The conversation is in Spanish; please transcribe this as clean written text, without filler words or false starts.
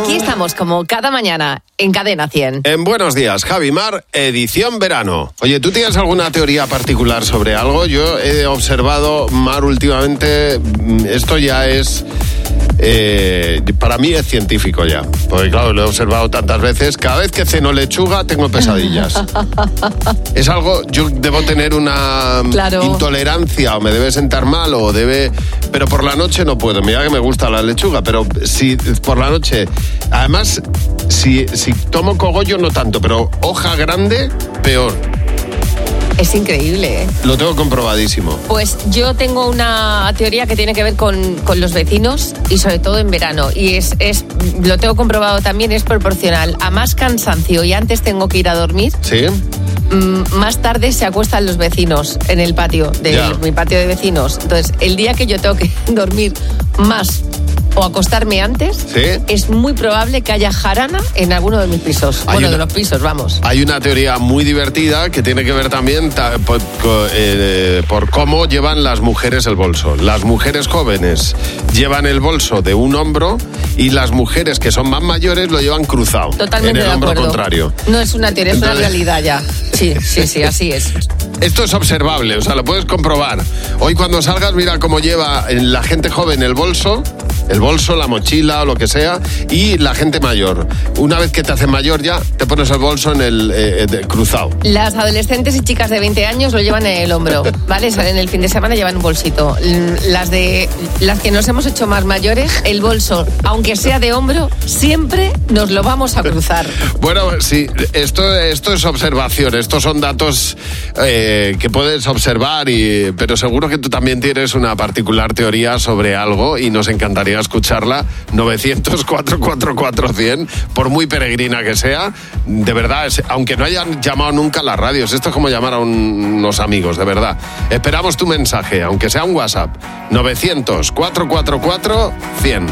Aquí estamos, como cada mañana, en Cadena 100. En Buenos Días, Javi Mar, edición verano. Oye, ¿tú tienes alguna teoría particular sobre algo? Yo he observado, Mar, últimamente, esto ya es... para mí es científico ya, porque claro, lo he observado tantas veces. Cada vez que ceno lechuga tengo pesadillas. Es algo, yo debo tener una intolerancia, o me debe sentar mal, o debe... Pero por la noche no puedo. Mira que me gusta la lechuga, pero si por la noche... Además, si tomo cogollo no tanto, pero hoja grande, peor. Es increíble, ¿eh? Lo tengo comprobadísimo. Pues yo tengo una teoría que tiene que ver con los vecinos y sobre todo en verano. Y es lo tengo comprobado también, es proporcional. A más cansancio y antes tengo que ir a dormir. ¿Sí? Más tarde se acuestan los vecinos en el patio, mi patio de vecinos. Entonces, el día que yo tengo que dormir más o acostarme antes, ¿sí? Es muy probable que haya jarana en alguno de mis pisos. De los pisos, vamos. Hay una teoría muy divertida que tiene que ver también por cómo llevan las mujeres el bolso. Las mujeres jóvenes llevan el bolso de un hombro y las mujeres que son más mayores lo llevan cruzado. Totalmente en el hombro contrario. No es una teoría, es una realidad ya. Sí, así es. Esto es observable, o sea, lo puedes comprobar. Hoy cuando salgas, mira cómo lleva la gente joven el bolso, la mochila o lo que sea, y la gente mayor. Una vez que te haces mayor ya, te pones el bolso en el cruzado. Las adolescentes y chicas de 20 años lo llevan en el hombro, ¿vale? En el fin de semana llevan un bolsito. Las que nos hemos hecho más mayores, el bolso, aunque sea de hombro, siempre nos lo vamos a cruzar. Bueno, sí, esto es observación, estos son datos que puedes observar, pero seguro que tú también tienes una particular teoría sobre algo y nos encantaría escucharla. 900-444-100, por muy peregrina que sea, de verdad, aunque no hayan llamado nunca a las radios, esto es como llamar a unos amigos, de verdad. Esperamos tu mensaje, aunque sea un WhatsApp. 900-444-100.